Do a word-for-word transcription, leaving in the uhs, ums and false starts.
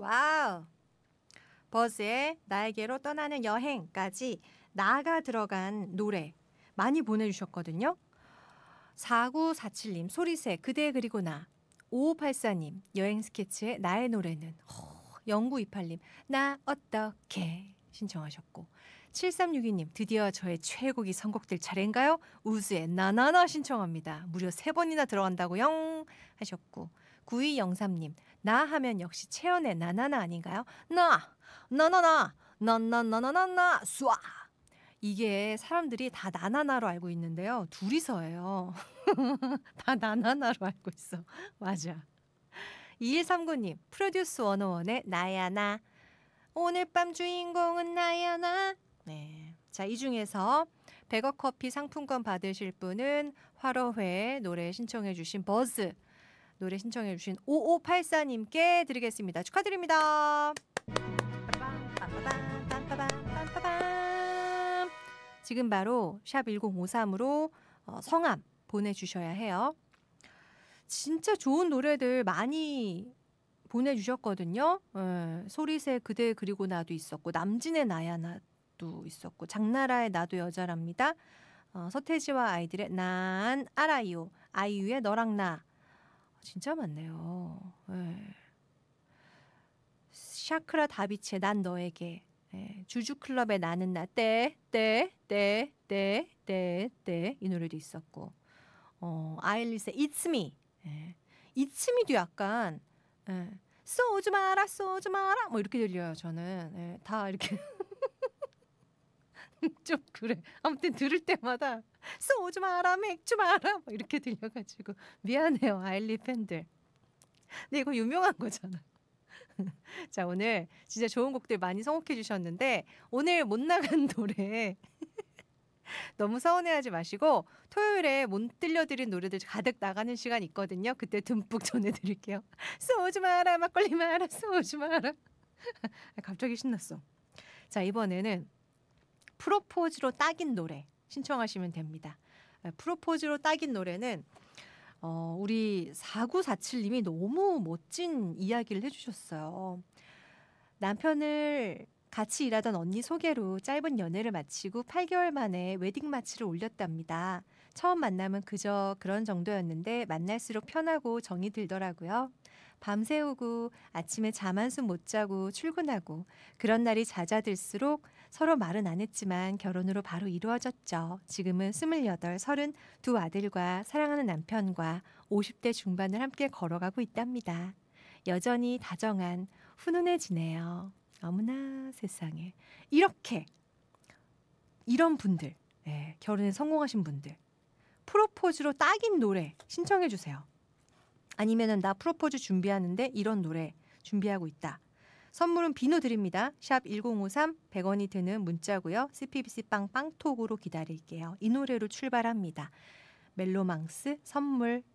와우. 버즈의 나에게로 떠나는 여행까지 나가 들어간 노래 많이 보내주셨거든요. 사구사칠님 소리새 그대 그리고 나. 오오팔사님 여행 스케치의 나의 노래는. 영구이팔님 나 어떻게 신청하셨고, 칠삼육이님 드디어 저의 최애곡이 선곡될 차례인가요? 우즈의 나나나 신청합니다. 무려 세 번이나 들어간다고요 하셨고, 구이영삼님 나 하면 역시 채연의 나나나 아닌가요? 나 나나나 나나나나나나 쏴. 이게 사람들이 다 나나나로 알고 있는데요, 둘이서예요. 다 나나나로 알고 있어. 맞아. 이일삼구님 프로듀스 백일의 나야 나. 오늘 밤 주인공은 나야 나. 네. 자, 이 중에서 백억 커피 상품권 받으실 분은 화로회 노래 신청해 주신 버즈 노래 신청해 주신 오오팔사님께 드리겠습니다. 축하드립니다. 지금 바로 샵 일공오삼으로 어, 성함 보내주셔야 해요. 진짜 좋은 노래들 많이 보내주셨거든요. 예, 소리새 그대 그리고 나도 있었고, 남진의 나야 나도 있었고, 장나라의 나도 여자랍니다. 어, 서태지와 아이들의 난 알아요. 아이유의 너랑 나. 진짜 많네요. 예. 샤크라 다비치의 난 너에게. 예, 주주클럽의 나는 나. 때, 때, 때, 때, 때, 때. 이 노래도 있었고. 어, 아일리스의 It's Me. 예. It's Me도 약간 예. 쏘지 마라 쏘지 마라 뭐 이렇게 들려요. 저는 예, 다 이렇게 좀 그래. 아무튼 들을 때마다 쏘지 마라 맥주 마라 뭐 이렇게 들려가지고 미안해요, 아일리 팬들. 근데 이거 유명한 거잖아. 자, 오늘 진짜 좋은 곡들 많이 선곡해 주셨는데, 오늘 못 나간 노래 너무 서운해하지 마시고 토요일에 못 들려드린 노래들 가득 나가는 시간 있거든요. 그때 듬뿍 전해드릴게요. 쏘지 마라 막걸리 마라 쏘지 마라. 갑자기 신났어. 자, 이번에는 프로포즈로 딱인 노래 신청하시면 됩니다. 프로포즈로 딱인 노래는 어, 우리 사구사칠님이 너무 멋진 이야기를 해주셨어요. 남편을 같이 일하던 언니 소개로 짧은 연애를 마치고 팔 개월 만에 웨딩 마치를 올렸답니다. 처음 만남은 그저 그런 정도였는데 만날수록 편하고 정이 들더라고요. 밤새우고 아침에 잠 한숨 못 자고 출근하고 그런 날이 잦아들수록 서로 말은 안 했지만 결혼으로 바로 이루어졌죠. 지금은 스물여덟, 서른 두 아들과 사랑하는 남편과 오십 대 중반을 함께 걸어가고 있답니다. 여전히 다정한 훈훈해지네요. 어머나 세상에. 이렇게 이런 분들, 예, 결혼에 성공하신 분들 프로포즈로 딱인 노래 신청해 주세요. 아니면은 나 프로포즈 준비하는데 이런 노래 준비하고 있다. 선물은 비누 드립니다. 샵 일공오삼 백 원이 드는 문자고요. 씨피비씨 빵빵톡으로 기다릴게요. 이 노래로 출발합니다. 멜로망스 선물